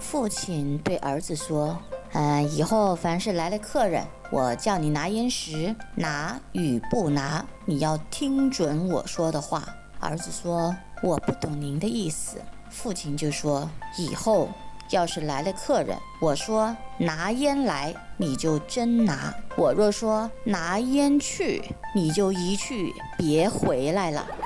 父亲对儿子说，以后凡是来了客人，我叫你拿烟时，拿与不拿，你要听准我说的话。儿子说，我不懂您的意思。父亲就说，以后要是来了客人，我说拿烟来，你就真拿；我若说拿烟去，你就一去别回来了。